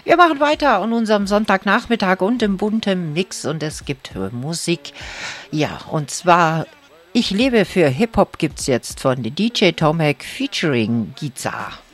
Wir machen weiter an unserem Sonntagnachmittag und im bunten Mix und es gibt Musik. Ja, und zwar Ich lebe für Hip-Hop gibt's jetzt von DJ Tomek featuring Giza.